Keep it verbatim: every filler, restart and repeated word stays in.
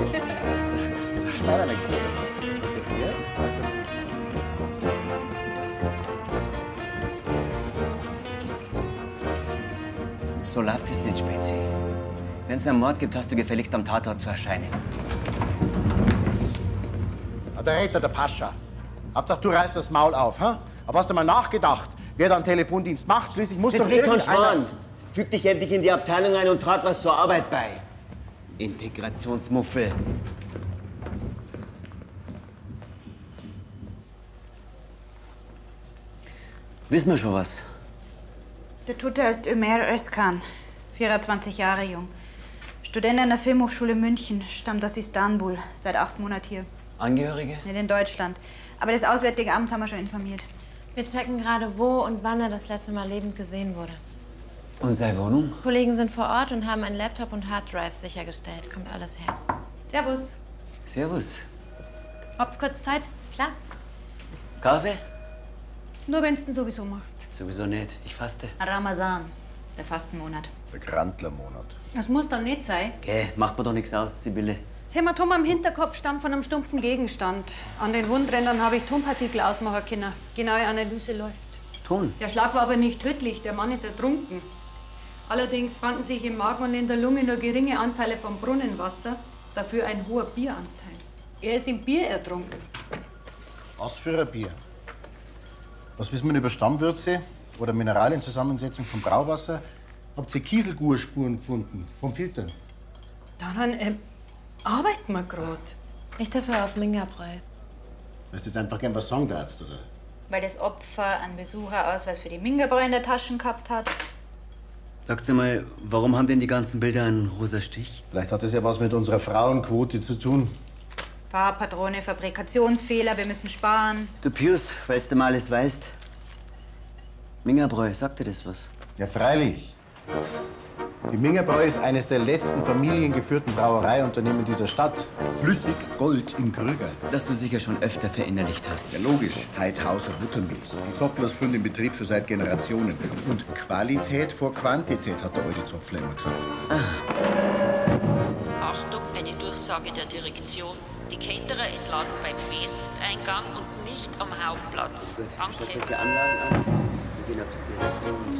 So läuft es nicht, Spezi. Wenn es einen Mord gibt, hast du gefälligst am Tatort zu erscheinen. Der Räter, der Pascha. Hauptsache, du reißt das Maul auf, hä? Aber hast du mal nachgedacht, wer da einen Telefondienst macht? Schließlich muss doch irgendeiner... Füg dich endlich in die Abteilung ein und trag was zur Arbeit bei. Integrationsmuffel. Wissen wir schon was? Der Tote heißt Ömer Özkan, vierundzwanzig Jahre jung. Student an der Filmhochschule München, stammt aus Istanbul, seit acht Monaten hier. Angehörige? Nicht in Deutschland. Aber das Auswärtige Amt haben wir schon informiert. Wir checken gerade, wo und wann er das letzte Mal lebend gesehen wurde. Und seine Wohnung? Kollegen sind vor Ort und haben einen Laptop und Harddrives sichergestellt. Kommt alles her. Servus. Servus. Habt's kurz Zeit? Klar. Kaffee? Nur wenn's denn sowieso machst. Sowieso nicht. Ich faste. Ramazan, der Fastenmonat. Der Grantlermonat. Das muss dann nicht sein. Okay, macht mir doch nichts aus, Sibylle. Das Hämatom am Hinterkopf stammt von einem stumpfen Gegenstand. An den Wundrändern habe ich Tonpartikel ausmachen können. Genaue Analyse läuft. Ton? Der Schlag war aber nicht tödlich. Der Mann ist ertrunken. Allerdings fanden sich im Magen und in der Lunge nur geringe Anteile von Brunnenwasser, dafür ein hoher Bieranteil. Er ist im Bier ertrunken. Was für ein Bier? Was wissen wir über Stammwürze oder Mineralienzusammensetzung vom Brauwasser? Habt ihr Kieselgurspuren gefunden vom Filtern? Daran ähm, arbeiten wir gerade. Ich tippe auf Mingabräu. Weißt du jetzt einfach gern was sagen darfst, oder? Weil das Opfer einen Besucherausweis für die Mingabräu in der Tasche gehabt hat. Sagt sie mal, warum haben denn die ganzen Bilder einen rosa Stich? Vielleicht hat das ja was mit unserer Frauenquote zu tun. Farbpatrone, Fabrikationsfehler, wir müssen sparen. Du Pius, weil du mal alles weißt. Mingabräu, sagt dir das was? Ja, freilich. Die Mingabräu ist eines der letzten familiengeführten Brauereiunternehmen dieser Stadt. Flüssig Gold im Krügerl. Das du sicher schon öfter verinnerlicht hast. Ja, logisch. Heidhauser Buttermilch. Die Zopflers führen den Betrieb schon seit Generationen. Und Qualität vor Quantität, hat der alte Zopfler immer gesagt. Ah. Achtung, eine Durchsage der Direktion. Die Caterer entladen beim Westeingang und nicht am Hauptplatz. Gut, Danke. schaut euch die Anlagen an. Wir gehen auf die Direktion.